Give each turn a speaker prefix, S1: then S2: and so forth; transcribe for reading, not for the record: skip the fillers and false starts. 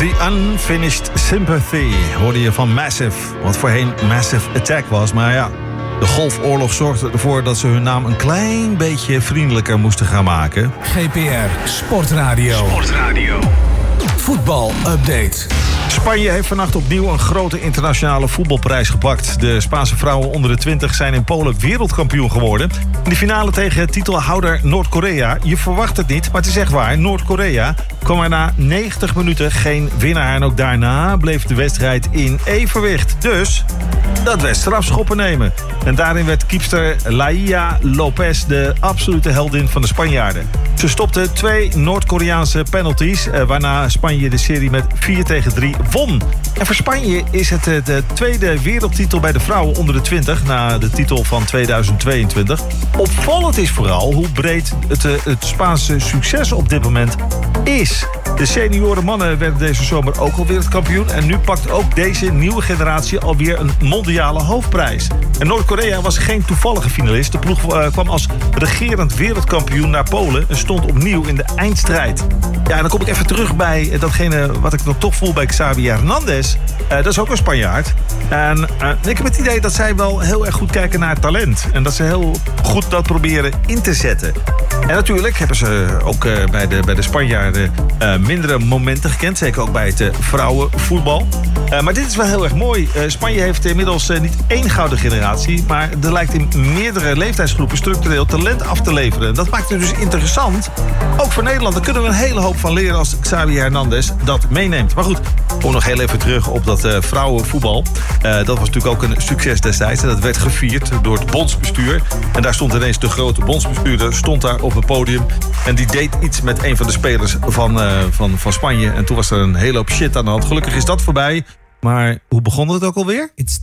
S1: The Unfinished Sympathy hoorde je van Massive. Wat voorheen Massive Attack was. Maar ja, de Golfoorlog zorgde ervoor dat ze hun naam een klein beetje vriendelijker moesten gaan maken.
S2: GPR Sportradio. Voetbal-update.
S1: Spanje heeft vannacht opnieuw een grote internationale voetbalprijs gepakt. De Spaanse vrouwen onder de 20 zijn in Polen wereldkampioen geworden. In de finale tegen titelhouder Noord-Korea. Je verwacht het niet, maar het is echt waar. Noord-Korea kwam er na 90 minuten geen winnaar. En ook daarna bleef de wedstrijd in evenwicht. Dus dat werd strafschoppen nemen. En daarin werd keepster Laia Lopez de absolute heldin van de Spanjaarden. Ze stopte 2 Noord-Koreaanse penalties, waarna Spanje de serie met 4-3 won. En voor Spanje is het de tweede wereldtitel bij de vrouwen onder de 20... na de titel van 2022. Opvallend is vooral hoe breed het Spaanse succes op dit moment is. De senioren mannen werden deze zomer ook al wereldkampioen. En nu pakt ook deze nieuwe generatie alweer een mondiale hoofdprijs. En Noord-Korea was geen toevallige finalist. De ploeg kwam als regerend wereldkampioen naar Polen en stond opnieuw in de eindstrijd. Ja, en dan kom ik even terug bij datgene wat ik nog toch voel bij Xavi Hernandez. Dat is ook een Spanjaard. En ik heb het idee dat zij wel heel erg goed kijken naar talent. En dat ze heel goed dat proberen in te zetten. En natuurlijk hebben ze ook bij de Spanjaarden mindere momenten gekend. Zeker ook bij het vrouwenvoetbal. Maar dit is wel heel erg mooi. Spanje heeft inmiddels niet 1 gouden generatie, maar er lijkt in meerdere leeftijdsgroepen structureel talent af te leveren. Dat maakt het dus interessant. Ook voor Nederland, daar kunnen we een hele hoop van leren als Xavi Hernandez dat meeneemt. Maar goed, kom nog heel even terug op dat vrouwenvoetbal. Dat was natuurlijk ook een succes destijds. En dat werd gevierd door het bondsbestuur. En daar stond ineens de grote bondsbestuurder stond daar op het podium. En die deed iets met een van de spelers van Spanje. En toen was er een hele hoop shit aan de hand. Gelukkig is dat voorbij. Maar hoe begon het ook alweer?
S2: It's